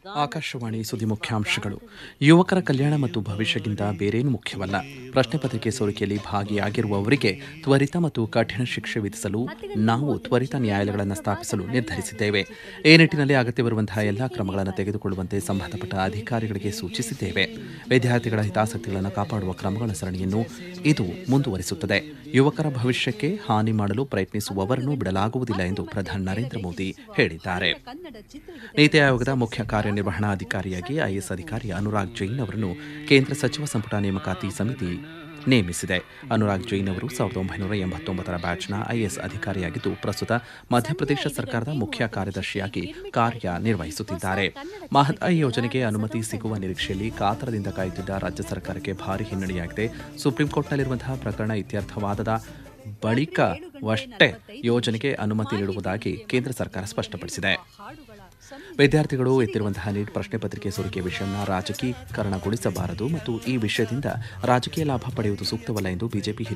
ಆಕಾಶವಾಣಿ ಸುದ್ದಿ ಮುಖ್ಯಾಂಶಗಳು. ಯುವಕರ ಕಲ್ಯಾಣ ಮತ್ತು ಭವಿಷ್ಯಕ್ಕಿಂತ ಬೇರೇನೂ ಮುಖ್ಯವಲ್ಲ. ಪ್ರಶ್ನೆ ಪತ್ರಿಕೆ ಸೋರಿಕೆಯಲ್ಲಿ ಭಾಗಿಯಾಗಿರುವವರಿಗೆ ತ್ವರಿತ ಮತ್ತು ಕಠಿಣ ಶಿಕ್ಷೆ ವಿಧಿಸಲು ನಾವು ತ್ವರಿತ ನ್ಯಾಯಾಲಯಗಳನ್ನು ಸ್ಥಾಪಿಸಲು ನಿರ್ಧರಿಸಿದ್ದೇವೆ. ಈ ನಿಟ್ಟಿನಲ್ಲಿ ಅಗತ್ಯವಿರುವಂತಹ ಎಲ್ಲಾ ಕ್ರಮಗಳನ್ನು ತೆಗೆದುಕೊಳ್ಳುವಂತೆ ಸಂಬಂಧಪಟ್ಟ ಅಧಿಕಾರಿಗಳಿಗೆ ಸೂಚಿಸಿದ್ದೇವೆ. ವಿದ್ಯಾರ್ಥಿಗಳ ಹಿತಾಸಕ್ತಿಗಳನ್ನು ಕಾಪಾಡುವ ಕ್ರಮಗಳ ಸರಣಿಯನ್ನು ಇದು ಮುಂದುವರಿಸುತ್ತದೆ. ಯುವಕರ ಭವಿಷ್ಯಕ್ಕೆ ಹಾನಿ ಮಾಡಲು ಪ್ರಯತ್ನಿಸುವವರನ್ನು ಬಿಡಲಾಗುವುದಿಲ್ಲ ಎಂದು ಪ್ರಧಾನಿ ನರೇಂದ್ರ ಮೋದಿ ಹೇಳಿದ್ದಾರೆ. ನೀತಿ ಆಯೋಗದ ಮುಖ್ಯ ಕಾರ್ಯನಿರ್ವಹಣಾಧಿಕಾರಿಯಾಗಿ ಐಎಎಸ್ ಅಧಿಕಾರಿ ಅನುರಾಗ್ ಜೈನ್ ಅವರನ್ನು ಕೇಂದ್ರ ಸಚಿವ ಸಂಪುಟ ನೇಮಕಾತಿ ಸಮಿತಿ ನೇಮಿಸಿದೆ. ಅನುರಾಗ್ ಜೈನ್ ಅವರು 1989ರ ಬ್ಯಾಚ್ನ ಐಎಎಸ್ ಅಧಿಕಾರಿಯಾಗಿದ್ದು, ಪ್ರಸ್ತುತ ಮಧ್ಯಪ್ರದೇಶ ಸರ್ಕಾರದ ಮುಖ್ಯ ಕಾರ್ಯದರ್ಶಿಯಾಗಿ ಕಾರ್ಯನಿರ್ವಹಿಸುತ್ತಿದ್ದಾರೆ. ಮಹದಾಯಿ ಯೋಜನೆಗೆ ಅನುಮತಿ ಸಿಗುವ ನಿರೀಕ್ಷೆಯಲ್ಲಿ ಕಾತರದಿಂದ ಕಾಯುತ್ತಿದ್ದ ರಾಜ್ಯ ಸರ್ಕಾರಕ್ಕೆ ಭಾರೀ ಹಿನ್ನಡೆಯಾಗಿದೆ. ಸುಪ್ರೀಂಕೋರ್ಟ್ನಲ್ಲಿರುವಂತಹ ಪ್ರಕರಣ ಇತ್ಯರ್ಥವಾದದ ಬಳಿಕವಷ್ಟೇ ಯೋಜನೆಗೆ ಅನುಮತಿ ನೀಡುವುದಾಗಿ ಕೇಂದ್ರ ಸರ್ಕಾರ ಸ್ಪಷ್ಟಪಡಿಸಿದೆ. ವಿದ್ಯಾರ್ಥಿಗಳು ಎತ್ತಿರುವಂತಹ ನೀಟ್ ಪ್ರಶ್ನೆ ಪತ್ರಿಕೆ ಸೋರಿಕೆ ವಿಷಯವನ್ನು ರಾಜಕೀಕರಣಗೊಳಿಸಬಾರದು ಮತ್ತು ಈ ವಿಷಯದಿಂದ ರಾಜಕೀಯ ಲಾಭ ಪಡೆಯುವುದು ಸೂಕ್ತವಲ್ಲ ಎಂದು ಬಿಜೆಪಿ